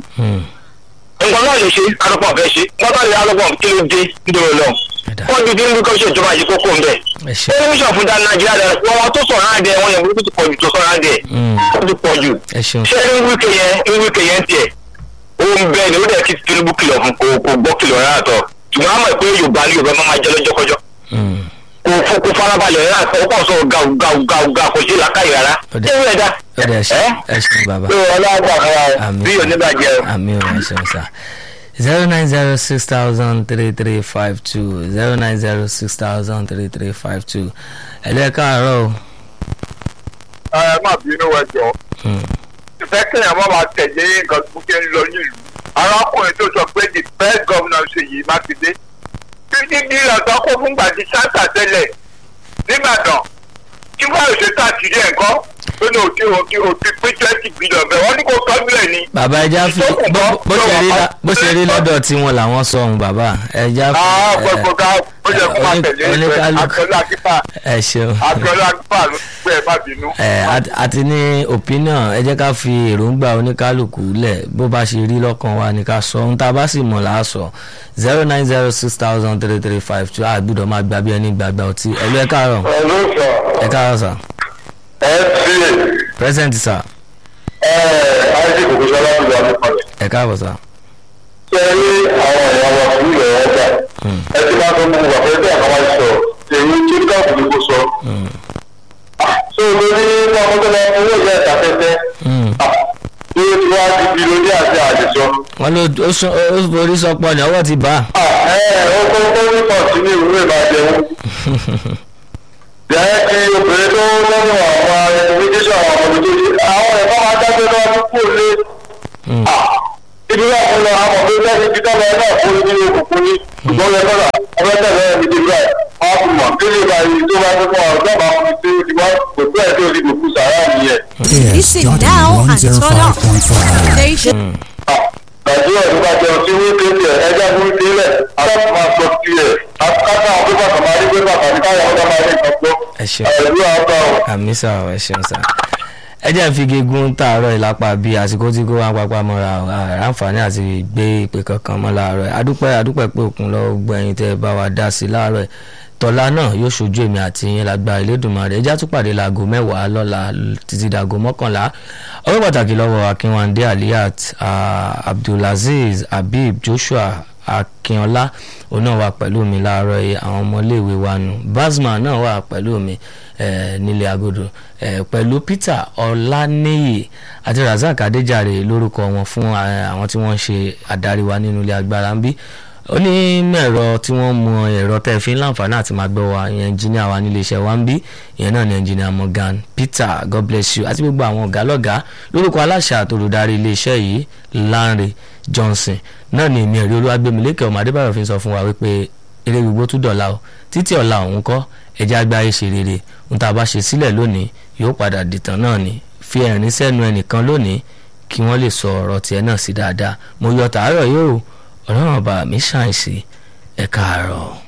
nǹkan náà lè ṣe arúgbó ọ̀fẹ́ ṣe wọ́n bá lè arúgbó kí ló dé nítorí lọ wọ́n ju bí nǹkan ṣe ìjọba yìí kókó ń bẹ̀. tẹlifíṣàn fún dáná Nàìjíríà dára wọn wọn tó sọ̀rọ̀ àdẹ wọn yẹn burúkú ti pọ̀ jù tó sọ̀rọ̀ àdẹ ó ti pọ̀ jù. ṣé ní wíkẹ̀ yẹn ní wíkẹ̀ yẹn tiẹ̀ ó ń bẹ́ẹ̀ ni ó dẹ̀ ti Tinubu kìlọ̀ fún kò kò gbọ́ kìlọ̀ rárá tọ̀ ṣùgbọ́n a mọ̀ pé Yorùbá ní Yorùbá máa jẹ́ lọ́jọ́kọ́jọ́ kò kò farabalẹ̀ rárá ó kàn sọ gàù gàù gàù gàù kò sí làákàyè rárá. ṣé ìwé ẹ̀dá ẹ ṣe bàbá pé ọlọ́gbà fún wa bí oníbàjẹ́. àmì ò ẹ ṣeun sá zero nine zero six thousand three three five two zero nine zero six thousand three three five two ẹ̀lẹ́ káàárọ̀ o. ẹ má bínú ẹjọ́ ìfẹ́ kéèyàn má máa tẹ̀lé nǹkan tó kẹ́ ń lọ nílùú arákùnrin tó sọ pé the best governor Ṣèyí Mákindé títí bí ọ̀sán kó fúngbà tí sáńtà tẹ́lẹ̀ nìbàdàn tí wọ́n ò ṣe tàṣírí ẹ̀ kọ́ tó ní òkè òkè òkè pé twenty billion bẹ́ẹ̀ wọ́n ní kó tọ́jú ẹ̀ ní. bàbá ẹja fi bó ṣe rí lọ́dọ̀ tí wọn làwọn sọ ohun bàbá ẹja fi. aa gbogbo ká ó jẹ kó máa tẹ̀lé ìfẹ́ akẹ́lẹ́ akípa ẹ ṣeun akẹ́lẹ́ akípa ló gbé ẹ má bínú. ẹ àti ní opinion ẹ jẹ́ ká fi èròǹgbà oníkálukú lẹ̀ bó bá ṣe rí lọ́kàn wa ní ká sọ ohun tá a bá sì mọ̀ là á sọ zero nine zero six thousand three three five two àgbùdọ̀ máa gbà bí ẹni gbàgbà ọtí ẹ̀lú ẹ̀ káàárọ̀ ẹ̀ káàárọ̀ sà. ẹ ti present sà. ẹ isaac òkúṣọlá ti wà nípa rẹ. ẹ̀ káàbọ̀ sà. ṣé ẹ rí àwọn èèyàn wa fún ilẹ̀ ọjà ẹ ti máa tó mú wà fẹ́ bí àkàwá sọ èyí tí káàkiri ni kò sọ. so lórí ọmọdé lọ owó ìyá ìta fẹ́fẹ́ bí ó ti wá di bí lórí àti àdìsọ. wọn ló ó forí sọpọ ní ọwọ́ ti bá. ẹ ẹ ó kọ́ kọ́ ní pọ̀tì ní ìwúrò ìbàjẹ́ jẹ́ kí obìnrin tó lọ́nà àwọn ẹ̀ẹ́dẹ́gbẹ́sọ̀ àwọn ọmọdé tó ṣe àwọn ẹ̀fọ́ máa dágbé lọ́wọ́ tó kú lé. ibi náà fún lọ àwọn ọmọdé lẹ́sìn tí tọ́lọ náà fún ní òkùnkùn ní ṣùgbọ́n yẹn kọ́lá ọmọdé tẹ̀lé ẹ̀mí ti gbà wọ́n fi mọ̀ kí lè bá yìí tó bá tó fún ọ̀rọ̀ tó bá fún mi tí ó ti wá kò tó ẹ̀ tó ti kò sàrà nìyẹn. Listen now and turn up. Station. nàìjíríà tó bá jẹun sí wíńdí tiẹ̀ ẹja fún wíńdí lẹ̀ aláàbò máa sọ tiẹ̀ káká àwọn pépà kan máa rí pépà kan káyọ̀ ọ̀gá máa rí nǹkan tó ẹ ṣeun ẹ̀rú àwọn ọ̀gá àmì sà ẹ ṣeun sà. ẹ jẹ́ fi gígùn tààrọ̀ ìlápá bí àsìkò tí kò wá pápá mọ́ra àǹfààní àti gbé ìpè kankan mọ́ láàárọ̀ adúpẹ́ adúpẹ́ pé òkun lọ́wọ́ gbẹ̀yìn tẹ́ bá wa dá sí láàárọ̀ tọ́lá náà yóò ṣojú èmi àti yín lágbára Elédùmarè ẹjá tún pàdé láago mẹ́wàá lọ́la títí dàgò mọ́kànlá ọwọ́ pàtàkì lọ́wọ́ Akínwándé Aliat Abdulaziz Habib Joshua Akínọlá òun náà wà pẹ̀lú mi láàárọ̀ yìí àwọn ọmọléèwé wa nù Basma náà wà pẹ̀lú mi nílé agodo pẹ̀lú Peter Ọláníyì àti Razak Adéjàre lórúkọ wọn fún àwọn tí wọ́n ń ṣe adarí wa nínú ilé agbára ń bí onímọ̀-ẹ̀rọ tí wọ́n mọ ẹ̀rọ tẹ́ fi ń láǹfààní àti máa gbọ́ wa ìyẹn ẹnjìníà wa nílé iṣẹ́ wa ń bí ìyẹn náà ni ẹnjìníà Morgan Peter God bless you àti gbogbo àwọn ọ̀gá lọ́gàá lórúkọ aláṣà àtòlùdarí ilé iṣẹ́ yìí Lánrè Johnson náà ni èmi ẹ̀rí Olúwàgbémilékè ọmọ Adébáyọ̀ fi ń sọ fún wa wípé eré gbogbo tún dọ̀la o títí ọ̀la òun kọ́ ẹja agbáyé ṣe rere ohun tá a bá ṣe sílẹ̀ lónìí yóò padà dìtàn náà ni fi ẹ̀rín sẹ́nu ẹnìkan lónìí kí wọ́n lè sọ ọ̀rọ̀ tiẹ̀ náà sí dáadáa mo yọ tàárọ̀ yóò ọlọ́run ọba mi ṣàìsí ẹ̀ka àárọ̀.